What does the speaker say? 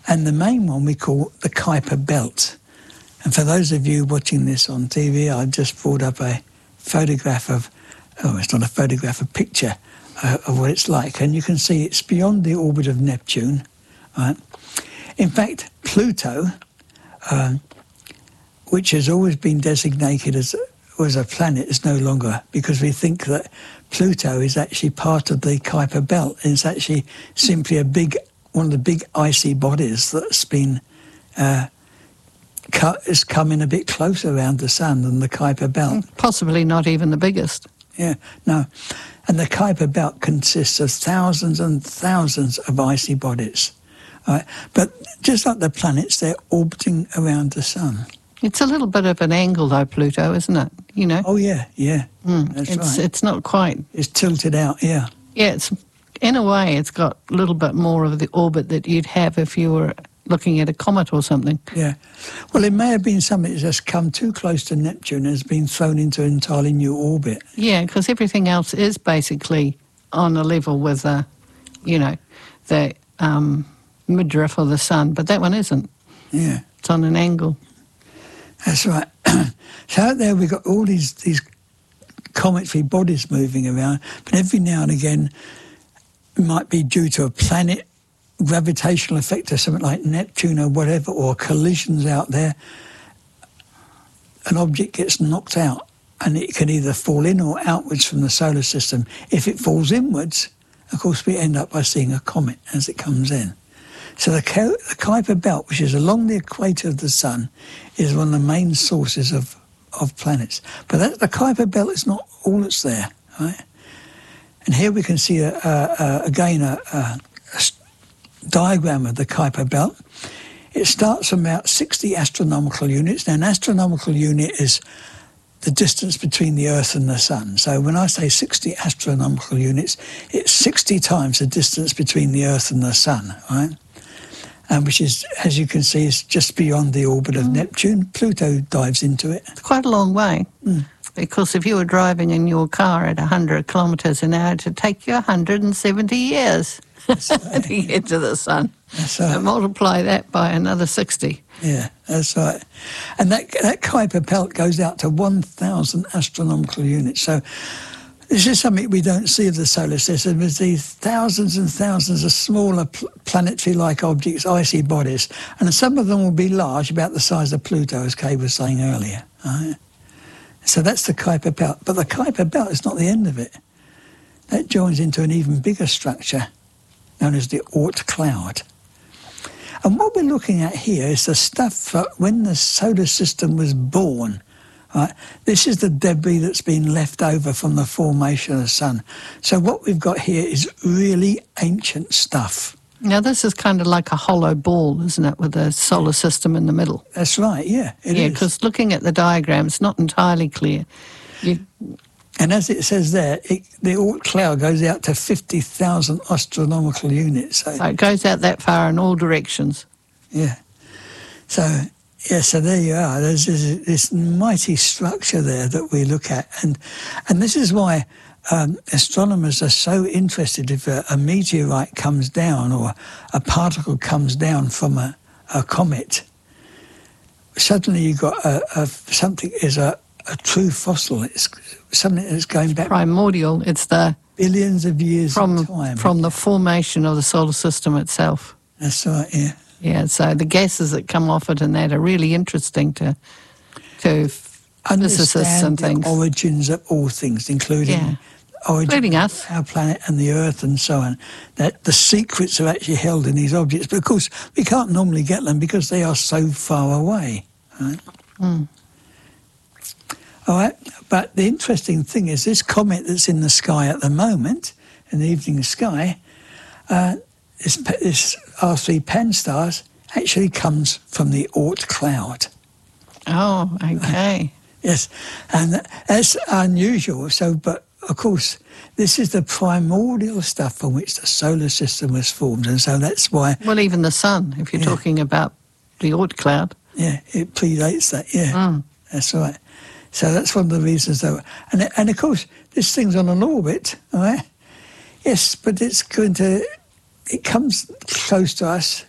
And the main one we call the Kuiper Belt. And for those of you watching this on TV, I've just brought up a photograph of, it's not a photograph, a picture of what it's like. And you can see it's beyond the orbit of Neptune. Right? In fact, Pluto, which has always been designated as a planet, is no longer, because we think that Pluto is actually part of the Kuiper Belt. And it's actually simply one of the big icy bodies that's been is coming a bit closer around the Sun than the Kuiper Belt. Possibly not even the biggest. Yeah, no. And the Kuiper Belt consists of thousands and thousands of icy bodies. Right? But just like the planets, they're orbiting around the Sun. It's a little bit of an angle, though, Pluto, isn't it? You know? Oh, yeah. That's right. It's not quite... It's tilted out, yeah. Yeah, it's in a way, it's got a little bit more of the orbit that you'd have if you were looking at a comet or something. Yeah. Well, it may have been something that's just come too close to Neptune and has been thrown into an entirely new orbit. Yeah, because everything else is basically on a level with, the midriff of the Sun, but that one isn't. Yeah. It's on an angle. That's right. So out there we've got all these cometary bodies moving around, but every now and again it might be due to a planet gravitational effect or something like Neptune or whatever, or collisions out there, an object gets knocked out and it can either fall in or outwards from the solar system. If it falls inwards, of course, we end up by seeing a comet as it comes in. So the Kuiper Belt, which is along the equator of the Sun, is one of the main sources of planets. But the Kuiper Belt is not all that's there, right? And here we can see, again, a diagram of the Kuiper Belt. It starts from about 60 astronomical units. Now, an astronomical unit is the distance between the Earth and the Sun. So when I say 60 astronomical units, it's 60 times the distance between the Earth and the Sun, right? Which is, as you can see, is just beyond the orbit of Neptune. Pluto dives into it. It's quite a long way, because if you were driving in your car at 100 kilometres an hour, it'd take you 170 years to get to the Sun. That's right. And multiply that by another 60. Yeah, that's right. And that Kuiper Belt goes out to 1,000 astronomical units. So this is something we don't see of the solar system. There's these thousands and thousands of smaller planetary-like objects, icy bodies, and some of them will be large, about the size of Pluto, as Kay was saying earlier. Right? So that's the Kuiper Belt. But the Kuiper Belt is not the end of it. That joins into an even bigger structure known as the Oort cloud. And what we're looking at here is the stuff for when the solar system was born. Right? This is the debris that's been left over from the formation of the Sun. So what we've got here is really ancient stuff. Now, this is kind of like a hollow ball, isn't it, with a solar system in the middle? That's right, yeah, it is. Yeah, because looking at the diagram, it's not entirely clear. And as it says there, the Oort cloud goes out to 50,000 astronomical units. So it goes out that far in all directions. Yeah. So there you are. There's this mighty structure there that we look at. And this is why astronomers are so interested if a meteorite comes down or a particle comes down from a comet. Suddenly you've got something is a true fossil. It's something that's going back... Primordial. It's the... billions of years of time. From the formation of the solar system itself. That's right, yeah. Yeah, so the gases that come off it and that are really interesting to physicists and things. The origins of all things, including us, our planet and the Earth and so on. That the secrets are actually held in these objects. But of course, we can't normally get them because they are so far away. Right? All right, but the interesting thing is this comet that's in the sky at the moment, in the evening sky, this R3 Pan-STARRS actually comes from the Oort cloud. Oh, okay. Yes, and that's unusual. So, but of course, this is the primordial stuff from which the solar system was formed, and so that's why... Well, even the Sun, if you're talking about the Oort cloud. Yeah, it predates that, yeah. That's right. So that's one of the reasons, though. And of course, this thing's on an orbit, all right? Yes, but it comes close to us